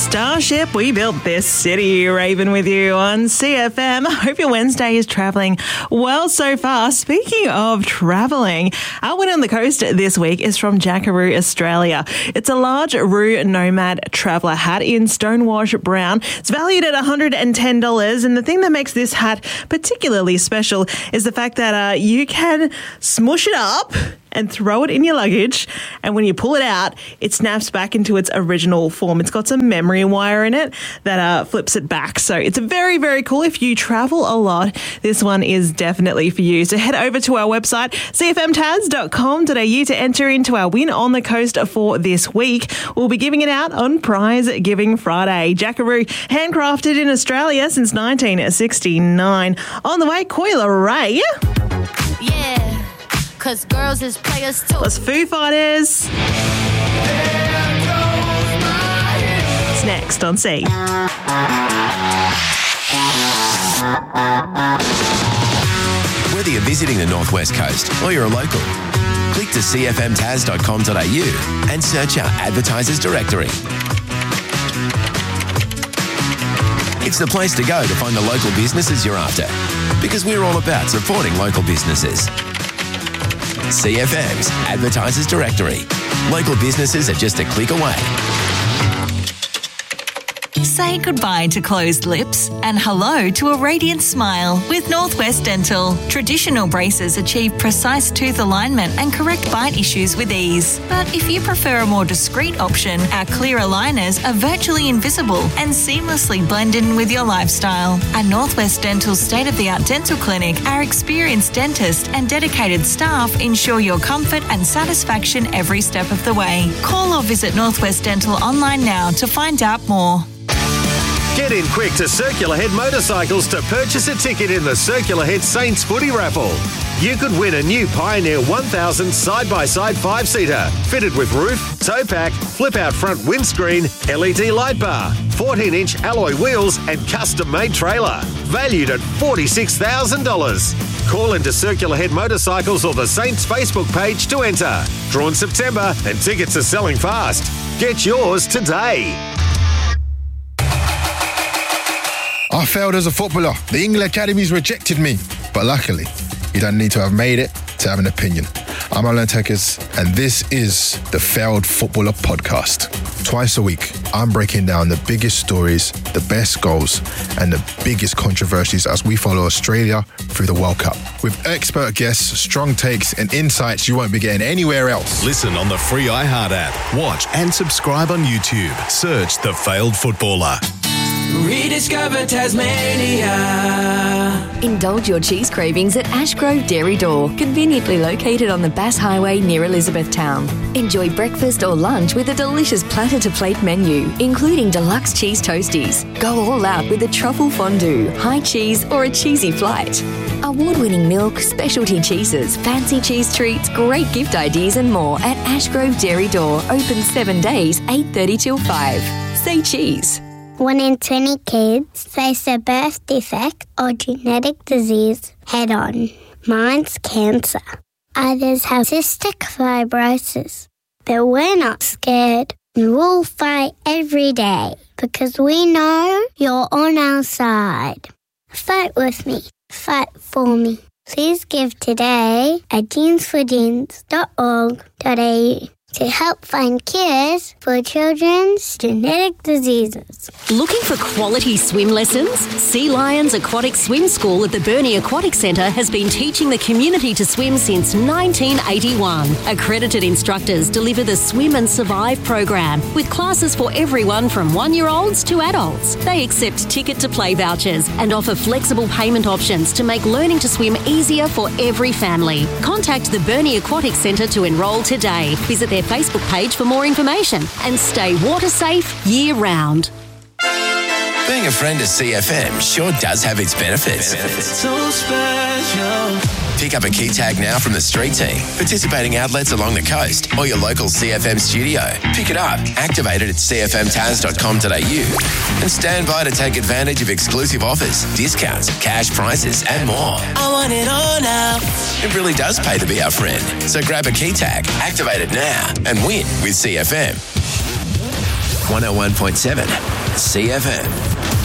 Starship, we built this city. Raven with you on CFM. I hope your Wednesday is travelling well so far. Speaking of travelling, our win on the coast this week is from Jackaroo, Australia. It's a large Roo Nomad traveller hat in Stonewash brown. It's valued at $110, and the thing that makes this hat particularly special is the fact that you can smush it up and throw it in your luggage, and when you pull it out, it snaps back into its original form. It's got some memory wire in it that flips it back. So it's very, very cool. If you travel a lot, this one is definitely for you. So head over to our website, cfmtaz.com.au, to enter into our win on the coast for this week. We'll be giving it out on Prize Giving Friday. Jackaroo, handcrafted in Australia since 1969. On the way, Coil Ray. Yeah. Cause girls is players too. Plus Foo Fighters. It's next on C. Whether you're visiting the Northwest Coast or you're a local, click to cfmtaz.com.au and search our advertisers directory. It's the place to go to find the local businesses you're after, because we're all about supporting local businesses. CFM's Advertisers Directory. Local businesses are just a click away. Say goodbye to closed lips and hello to a radiant smile with Northwest Dental. Traditional braces achieve precise tooth alignment and correct bite issues with ease. But if you prefer a more discreet option, our clear aligners are virtually invisible and seamlessly blend in with your lifestyle. At Northwest Dental's state-of-the-art dental clinic, our experienced dentist and dedicated staff ensure your comfort and satisfaction every step of the way. Call or visit Northwest Dental online now to find out more. Get in quick to Circular Head Motorcycles to purchase a ticket in the Circular Head Saints Footy Raffle. You could win a new Pioneer 1000 side-by-side 5-seater, fitted with roof, tow pack, flip-out front windscreen, LED light bar, 14-inch alloy wheels and custom-made trailer. Valued at $46,000. Call into Circular Head Motorcycles or the Saints Facebook page to enter. Drawn September and tickets are selling fast. Get yours today. I failed as a footballer. The England Academies rejected me. But luckily, you don't need to have made it to have an opinion. I'm Alan Tekers, and this is the Failed Footballer Podcast. Twice a week, I'm breaking down the biggest stories, the best goals, and the biggest controversies as we follow Australia through the World Cup. With expert guests, strong takes, and insights you won't be getting anywhere else. Listen on the free iHeart app. Watch and subscribe on YouTube. Search The Failed Footballer. Rediscover Tasmania. Indulge your cheese cravings at Ashgrove Dairy Door, conveniently located on the Bass Highway near Elizabethtown. Enjoy breakfast or lunch with a delicious platter-to-plate menu, including deluxe cheese toasties. Go all out with a truffle fondue, high cheese, or a cheesy flight. Award-winning milk, specialty cheeses, fancy cheese treats, great gift ideas and more at Ashgrove Dairy Door. Open 7 days, 8:30 till 5. Say cheese. 1 in 20 kids face a birth defect or genetic disease head-on. Mine's cancer. Others have cystic fibrosis. But we're not scared. We'll fight every day because we know you're on our side. Fight with me. Fight for me. Please give today at jeansforjeans.org.au to help find cures for children's genetic diseases. Looking for quality swim lessons? Sea Lions Aquatic Swim School at the Burnie Aquatic Centre has been teaching the community to swim since 1981. Accredited instructors deliver the Swim and Survive program with classes for everyone from 1-year-olds to adults. They accept ticket to play vouchers and offer flexible payment options to make learning to swim easier for every family. Contact the Burnie Aquatic Centre to enrol today. Visit their Facebook page for more information and stay water safe year round. Being a friend of CFM sure does have its benefits. So special. Pick up a key tag now from the street team, participating outlets along the coast, or your local CFM studio. Pick it up, activate it at cfmtaz.com.au, and stand by to take advantage of exclusive offers, discounts, cash prizes, and more. I want it all now. It really does pay to be our friend. So grab a key tag, activate it now, and win with CFM. 101.7 CFM.